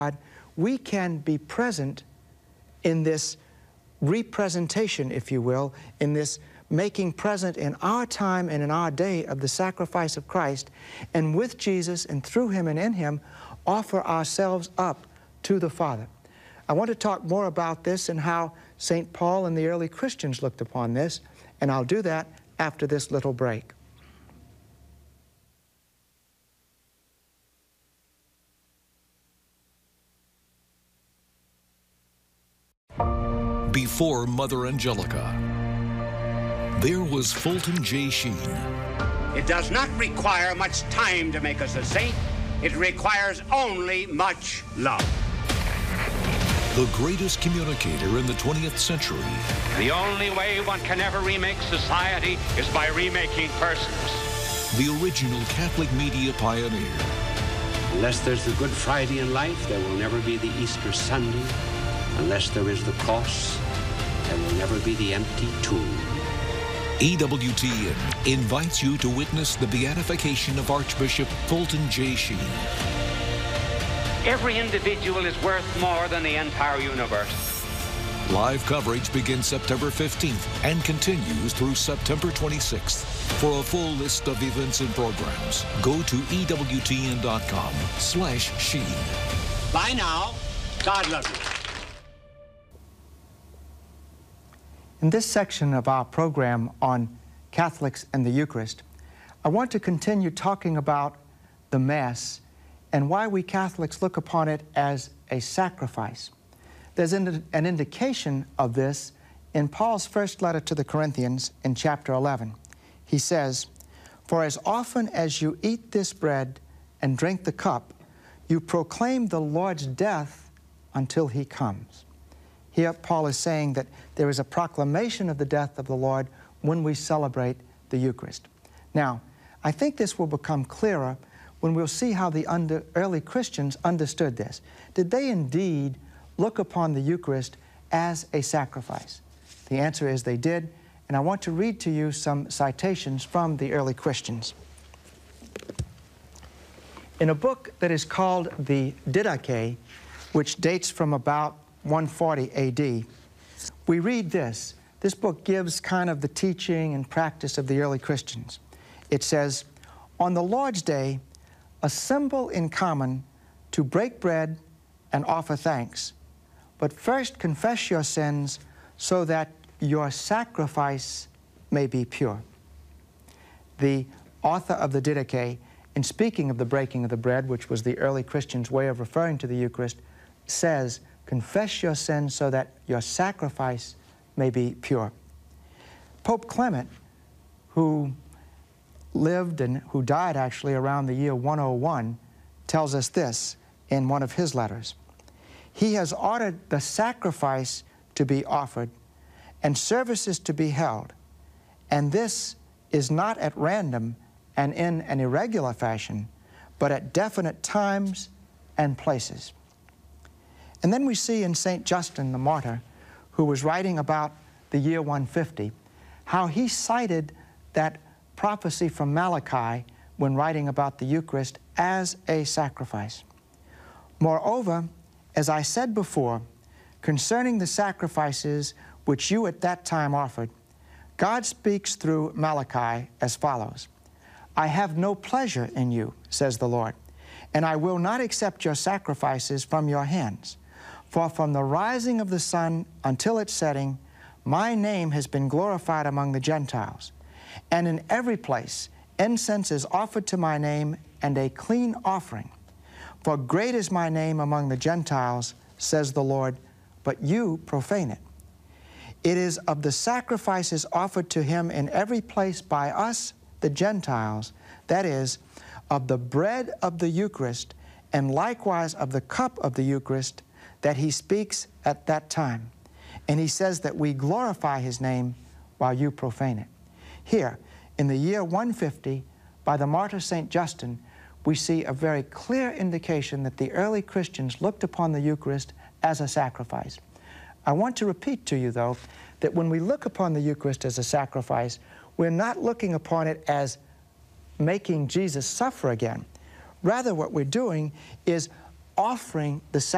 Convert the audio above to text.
we can be present in this representation, if you will, in this making present in our time and in our day of the sacrifice of Christ, and with Jesus and through Him and in Him, offer ourselves up to the Father. I want to talk more about this and how St. Paul and the early Christians looked upon this, and I'll do that after this little break. Before Mother Angelica, there was Fulton J. Sheen. It does not require much time to make us a saint. It requires only much love. The greatest communicator in the 20th century. The only way one can ever remake society is by remaking persons. The original Catholic media pioneer. Unless there's the Good Friday in life, there will never be the Easter Sunday. Unless there is the cross, there will never be the empty tomb. EWTN invites you to witness the beatification of Archbishop Fulton J. Sheen. Every individual is worth more than the entire universe. Live coverage begins September 15th and continues through September 26th. For a full list of events and programs, go to EWTN.com/Sheen. Bye now. God love you. In this section of our program on Catholics and the Eucharist, I want to continue talking about the Mass and why we Catholics look upon it as a sacrifice. There's an indication of this in Paul's first letter to the Corinthians in chapter 11. He says, "For as often as you eat this bread and drink the cup, you proclaim the Lord's death until He comes." Here Paul is saying that there is a proclamation of the death of the Lord when we celebrate the Eucharist. Now, I think this will become clearer when we'll see how the early Christians understood this. Did they indeed look upon the Eucharist as a sacrifice? The answer is they did, and I want to read to you some citations from the early Christians. In a book that is called the Didache, which dates from about 140 AD, we read this. This book gives kind of the teaching and practice of the early Christians. It says, "On the Lord's Day, assemble in common to break bread and offer thanks, but first confess your sins so that your sacrifice may be pure." The author of the Didache, in speaking of the breaking of the bread, which was the early Christians' way of referring to the Eucharist, says, "Confess your sins so that your sacrifice may be pure." Pope Clement, who lived and who died actually around the year 101, tells us this in one of his letters. "He has ordered the sacrifice to be offered and services to be held, and this is not at random and in an irregular fashion, but at definite times and places." And then we see in St. Justin the Martyr, who was writing about the year 150, how he cited that prophecy from Malachi when writing about the Eucharist as a sacrifice. "Moreover, as I said before, concerning the sacrifices which you at that time offered, God speaks through Malachi as follows, 'I have no pleasure in you, says the Lord, and I will not accept your sacrifices from your hands. For from the rising of the sun until its setting, my name has been glorified among the Gentiles. And in every place, incense is offered to my name and a clean offering. For great is my name among the Gentiles, says the Lord, but you profane it. It is of the sacrifices offered to him in every place by us, the Gentiles, that is, of the bread of the Eucharist, and likewise of the cup of the Eucharist, that he speaks at that time. And he says that we glorify his name while you profane it." Here, in the year 150, by the martyr St. Justin, we see a very clear indication that the early Christians looked upon the Eucharist as a sacrifice. I want to repeat to you, though, that when we look upon the Eucharist as a sacrifice, we're not looking upon it as making Jesus suffer again. Rather, what we're doing is offering the sacrifice